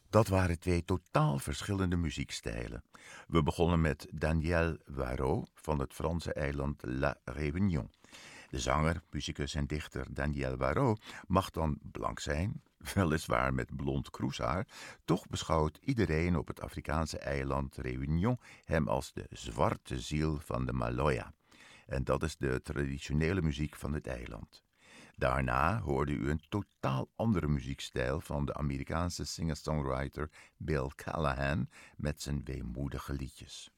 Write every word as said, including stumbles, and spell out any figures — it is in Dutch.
Dat waren twee totaal verschillende muziekstijlen. We begonnen met Daniel Warraud van het Franse eiland La Réunion. De zanger, muzikus en dichter Daniel Warraud mag dan blank zijn, weliswaar met blond kroeshaar. Toch beschouwt iedereen op het Afrikaanse eiland Réunion hem als de zwarte ziel van de Maloya. En dat is de traditionele muziek van het eiland. Daarna hoorde u een totaal andere muziekstijl van de Amerikaanse singer-songwriter Bill Callahan met zijn weemoedige liedjes.